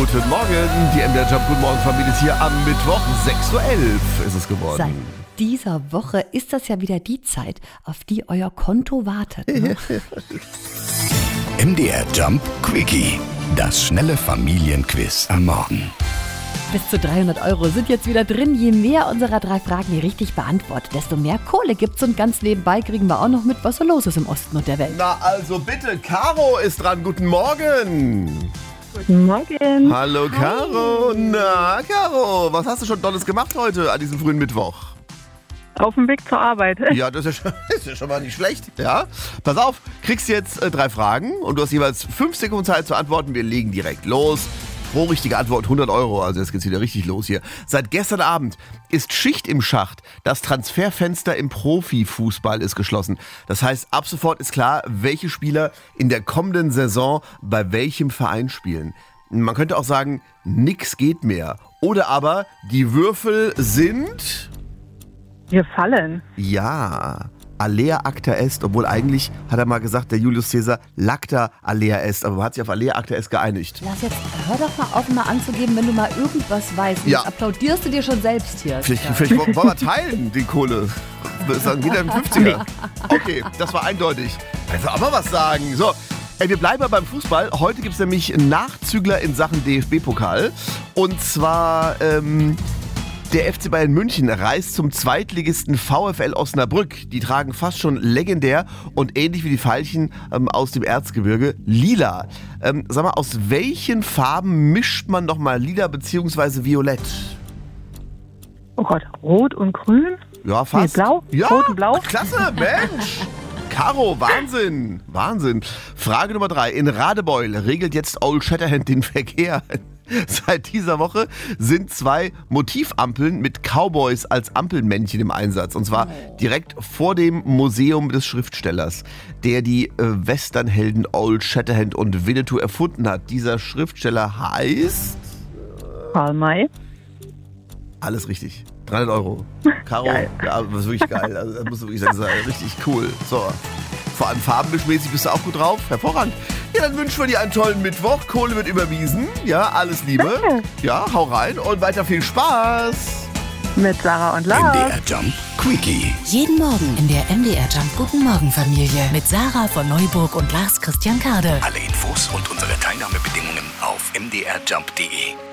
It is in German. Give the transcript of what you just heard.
Guten Morgen, die MDR Jump Guten Morgen Familie ist hier am Mittwoch, 6:11 Uhr ist es geworden. Seit dieser Woche ist das ja wieder die Zeit, auf die euer Konto wartet. Ne? MDR Jump Quickie, das schnelle Familienquiz am Morgen. Bis zu 300 Euro sind jetzt wieder drin. Je mehr unserer 3 Fragen ihr richtig beantwortet, desto mehr Kohle gibt's. Und ganz nebenbei kriegen wir auch noch mit, was so los ist im Osten und der Welt. Na also bitte, Caro ist dran. Guten Morgen. Guten Morgen. Hallo Caro. Na Caro, was hast du schon Tolles gemacht heute an diesem frühen Mittwoch? Auf dem Weg zur Arbeit. Ja, das ist ja schon mal nicht schlecht. Ja, pass auf, kriegst jetzt 3 Fragen und du hast jeweils 5 Sekunden Zeit zu antworten. Wir legen direkt los. Pro richtige Antwort 100 Euro, also jetzt geht's wieder richtig los hier. Seit gestern Abend ist Schicht im Schacht. Das Transferfenster im Profifußball ist geschlossen. Das heißt, ab sofort ist klar, welche Spieler in der kommenden Saison bei welchem Verein spielen. Man könnte auch sagen, nix geht mehr. Oder aber, die Würfel sind... Wir fallen. Ja, alea acta est, obwohl eigentlich hat er mal gesagt, der Julius Caesar, lacta alea est, aber man hat sich auf alea acta est geeinigt. Lass jetzt, hör doch mal auf, mal anzugeben, wenn du mal irgendwas weißt. Ja. Jetzt applaudierst du dir schon selbst hier. Vielleicht wollen wir teilen, die Kohle. Dann geht er in 50er. Okay, das war eindeutig. Also aber was sagen. So, wir bleiben beim Fußball. Heute gibt es nämlich Nachzügler in Sachen DFB-Pokal. Und zwar... Der FC Bayern München reist zum Zweitligisten VfL Osnabrück. Die tragen fast schon legendär und ähnlich wie die Veilchen aus dem Erzgebirge lila. Sag mal, aus welchen Farben mischt man nochmal lila bzw. violett? Oh Gott, rot und grün? Ja, fast. Nee, blau? Ja, Rot und blau? Klasse, Mensch! Caro, Wahnsinn, Wahnsinn. Frage Nummer 3. In Radebeul regelt jetzt Old Shatterhand den Verkehr. Seit dieser Woche sind 2 Motivampeln mit Cowboys als Ampelmännchen im Einsatz. Und zwar direkt vor dem Museum des Schriftstellers, der die Westernhelden Old Shatterhand und Winnetou erfunden hat. Dieser Schriftsteller heißt... Karl May. Alles richtig. 300 Euro. Caro, Geil. Ja, das ist wirklich geil. Also, das muss wirklich sagen, das ist richtig cool. So. Vor allem farbenmischmäßig bist du auch gut drauf. Hervorragend. Ja, dann wünschen wir dir einen tollen Mittwoch. Kohle wird überwiesen. Ja, alles Liebe. Danke. Ja, hau rein und weiter viel Spaß. Mit Sarah und Lars. MDR Jump Quickie. Jeden Morgen in der MDR Jump Guten Morgen Familie mit Sarah von Neuburg und Lars Christian Kade. Alle Infos und unsere Teilnahmebedingungen auf mdrjump.de.